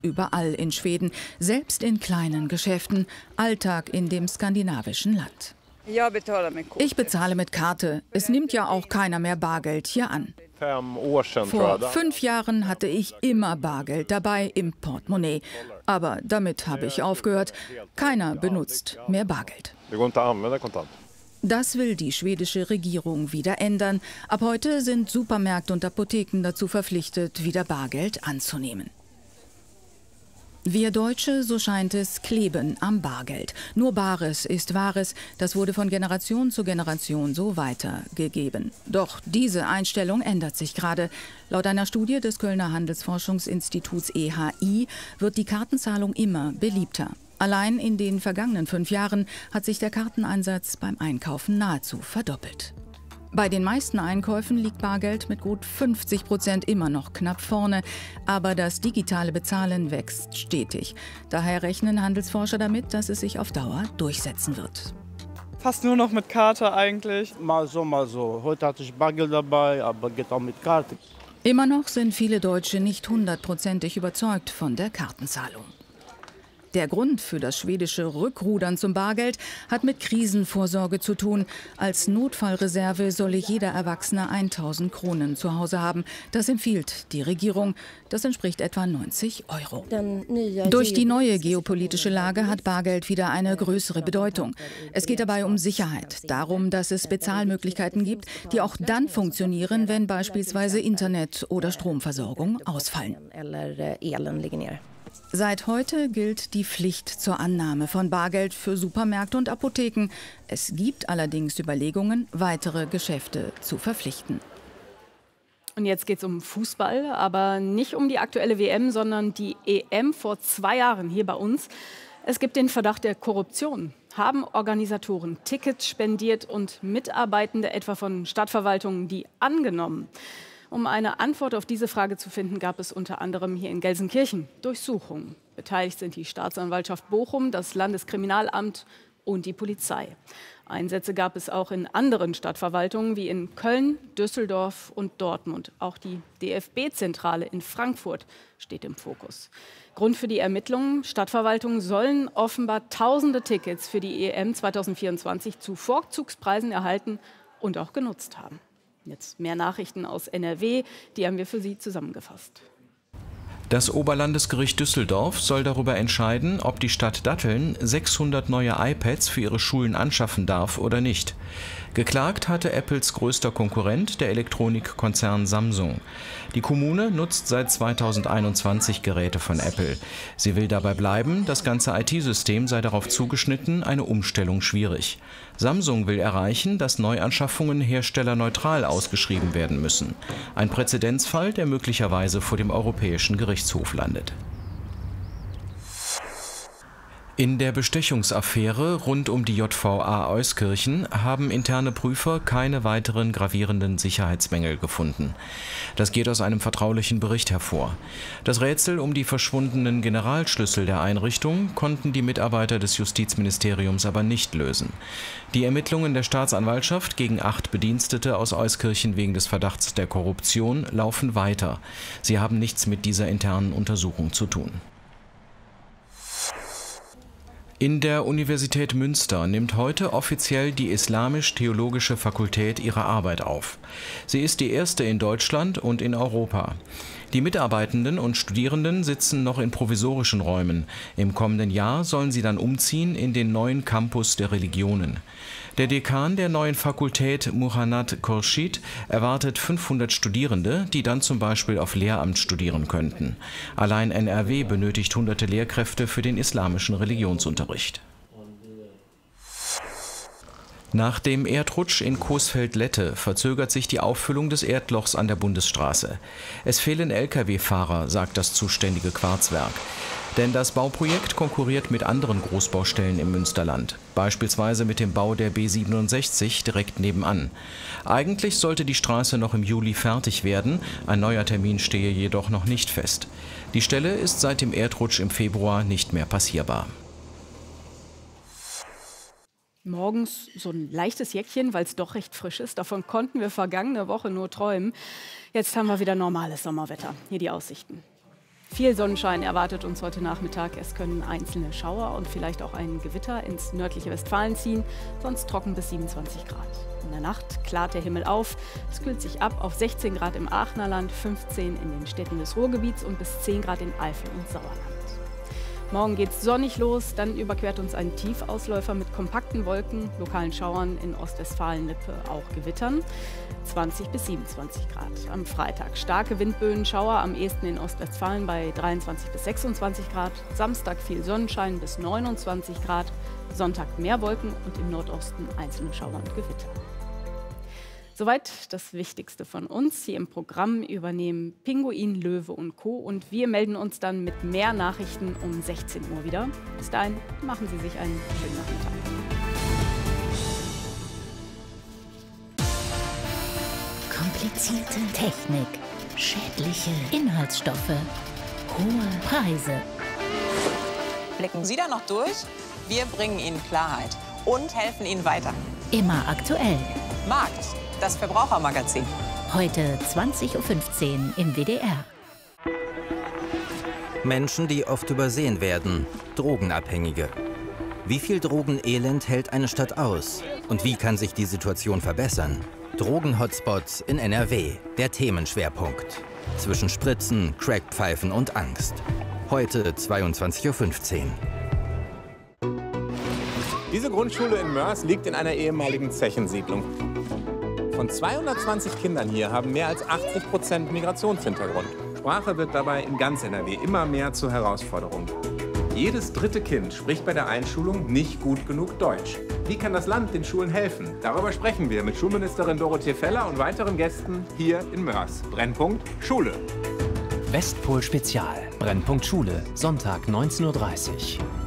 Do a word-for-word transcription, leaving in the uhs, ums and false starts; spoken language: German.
Überall in Schweden, selbst in kleinen Geschäften, Alltag in dem skandinavischen Land. Ich bezahle mit Karte. Es nimmt ja auch keiner mehr Bargeld hier an. Vor fünf Jahren hatte ich immer Bargeld dabei im Portemonnaie. Aber damit habe ich aufgehört. Keiner benutzt mehr Bargeld. Das will die schwedische Regierung wieder ändern. Ab heute sind Supermärkte und Apotheken dazu verpflichtet, wieder Bargeld anzunehmen. Wir Deutsche, so scheint es, kleben am Bargeld. Nur Bares ist Wahres. Das wurde von Generation zu Generation so weitergegeben. Doch diese Einstellung ändert sich gerade. Laut einer Studie des Kölner Handelsforschungsinstituts E H I wird die Kartenzahlung immer beliebter. Allein in den vergangenen fünf Jahren hat sich der Karteneinsatz beim Einkaufen nahezu verdoppelt. Bei den meisten Einkäufen liegt Bargeld mit gut fünfzig Prozent immer noch knapp vorne. Aber das digitale Bezahlen wächst stetig. Daher rechnen Handelsforscher damit, dass es sich auf Dauer durchsetzen wird. Fast nur noch mit Karte eigentlich. Mal so, mal so. Heute hatte ich Bargeld dabei, aber geht auch mit Karte. Immer noch sind viele Deutsche nicht hundertprozentig überzeugt von der Kartenzahlung. Der Grund für das schwedische Rückrudern zum Bargeld hat mit Krisenvorsorge zu tun. Als Notfallreserve solle jeder Erwachsene tausend Kronen zu Hause haben. Das empfiehlt die Regierung. Das entspricht etwa neunzig Euro. Durch die neue geopolitische Lage hat Bargeld wieder eine größere Bedeutung. Es geht dabei um Sicherheit, darum, dass es Bezahlmöglichkeiten gibt, die auch dann funktionieren, wenn beispielsweise Internet oder Stromversorgung ausfallen. Seit heute gilt die Pflicht zur Annahme von Bargeld für Supermärkte und Apotheken. Es gibt allerdings Überlegungen, weitere Geschäfte zu verpflichten. Und jetzt geht es um Fußball, aber nicht um die aktuelle W M, sondern die E M vor zwei Jahren hier bei uns. Es gibt den Verdacht der Korruption. Haben Organisatoren Tickets spendiert und Mitarbeitende etwa von Stadtverwaltungen die angenommen? Um eine Antwort auf diese Frage zu finden, gab es unter anderem hier in Gelsenkirchen Durchsuchungen. Beteiligt sind die Staatsanwaltschaft Bochum, das Landeskriminalamt und die Polizei. Einsätze gab es auch in anderen Stadtverwaltungen wie in Köln, Düsseldorf und Dortmund. Auch die D F B-Zentrale in Frankfurt steht im Fokus. Grund für die Ermittlungen: Stadtverwaltungen sollen offenbar tausende Tickets für die E M zweitausendvierundzwanzig zu Vorzugspreisen erhalten und auch genutzt haben. Jetzt mehr Nachrichten aus N R W, die haben wir für Sie zusammengefasst. Das Oberlandesgericht Düsseldorf soll darüber entscheiden, ob die Stadt Datteln sechshundert neue iPads für ihre Schulen anschaffen darf oder nicht. Geklagt hatte Apples größter Konkurrent, der Elektronikkonzern Samsung. Die Kommune nutzt seit zweitausendeinundzwanzig Geräte von Apple. Sie will dabei bleiben, das ganze I T-System sei darauf zugeschnitten, eine Umstellung schwierig. Samsung will erreichen, dass Neuanschaffungen herstellerneutral ausgeschrieben werden müssen. Ein Präzedenzfall, der möglicherweise vor dem Europäischen Gerichtshof landet. In der Bestechungsaffäre rund um die J V A Euskirchen haben interne Prüfer keine weiteren gravierenden Sicherheitsmängel gefunden. Das geht aus einem vertraulichen Bericht hervor. Das Rätsel um die verschwundenen Generalschlüssel der Einrichtung konnten die Mitarbeiter des Justizministeriums aber nicht lösen. Die Ermittlungen der Staatsanwaltschaft gegen acht Bedienstete aus Euskirchen wegen des Verdachts der Korruption laufen weiter. Sie haben nichts mit dieser internen Untersuchung zu tun. In der Universität Münster nimmt heute offiziell die Islamisch-Theologische Fakultät ihre Arbeit auf. Sie ist die erste in Deutschland und in Europa. Die Mitarbeitenden und Studierenden sitzen noch in provisorischen Räumen. Im kommenden Jahr sollen sie dann umziehen in den neuen Campus der Religionen. Der Dekan der neuen Fakultät, Muhannad Khurshid, erwartet fünfhundert Studierende, die dann zum Beispiel auf Lehramt studieren könnten. Allein N R W benötigt hunderte Lehrkräfte für den islamischen Religionsunterricht. Nach dem Erdrutsch in Coesfeld-Lette verzögert sich die Auffüllung des Erdlochs an der Bundesstraße. Es fehlen L K W-Fahrer, sagt das zuständige Quarzwerk. Denn das Bauprojekt konkurriert mit anderen Großbaustellen im Münsterland, beispielsweise mit dem Bau der B siebenundsechzig direkt nebenan. Eigentlich sollte die Straße noch im Juli fertig werden, ein neuer Termin stehe jedoch noch nicht fest. Die Stelle ist seit dem Erdrutsch im Februar nicht mehr passierbar. Morgens so ein leichtes Jäckchen, weil es doch recht frisch ist. Davon konnten wir vergangene Woche nur träumen. Jetzt haben wir wieder normales Sommerwetter. Hier die Aussichten. Viel Sonnenschein erwartet uns heute Nachmittag. Es können einzelne Schauer und vielleicht auch ein Gewitter ins nördliche Westfalen ziehen, sonst trocken bis siebenundzwanzig Grad. In der Nacht klart der Himmel auf. Es kühlt sich ab auf sechzehn Grad im Aachener Land, fünfzehn in den Städten des Ruhrgebiets und bis zehn Grad in Eifel und Sauerland. Morgen geht's sonnig los, dann überquert uns ein Tiefausläufer mit kompakten Wolken, lokalen Schauern in Ostwestfalen-Lippe, auch Gewittern, zwanzig bis siebenundzwanzig Grad. Am Freitag starke Windböen, Schauer, am ehesten in Ostwestfalen bei dreiundzwanzig bis sechsundzwanzig Grad. Samstag viel Sonnenschein bis neunundzwanzig Grad, Sonntag mehr Wolken und im Nordosten einzelne Schauer und Gewitter. Soweit das Wichtigste von uns. Hier im Programm übernehmen Pinguin, Löwe und Co. Und wir melden uns dann mit mehr Nachrichten um sechzehn Uhr wieder. Bis dahin machen Sie sich einen schönen Nachmittag. Komplizierte Technik, schädliche Inhaltsstoffe, hohe Preise. Blicken Sie da noch durch? Wir bringen Ihnen Klarheit und helfen Ihnen weiter. Immer aktuell. Markt, das Verbrauchermagazin. Heute zwanzig Uhr fünfzehn im W D R. Menschen, die oft übersehen werden. Drogenabhängige. Wie viel Drogenelend hält eine Stadt aus? Und wie kann sich die Situation verbessern? Drogen-Hotspots in N R W. Der Themenschwerpunkt. Zwischen Spritzen, Crackpfeifen und Angst. Heute zweiundzwanzig Uhr fünfzehn. Diese Grundschule in Mörs liegt in einer ehemaligen Zechensiedlung. Von zweihundertzwanzig Kindern hier haben mehr als achtzig Prozent Migrationshintergrund. Sprache wird dabei in ganz N R W immer mehr zur Herausforderung. Jedes dritte Kind spricht bei der Einschulung nicht gut genug Deutsch. Wie kann das Land den Schulen helfen? Darüber sprechen wir mit Schulministerin Dorothee Feller und weiteren Gästen hier in Mörs. Brennpunkt Schule. Westpol Spezial. Brennpunkt Schule. Sonntag neunzehn Uhr dreißig.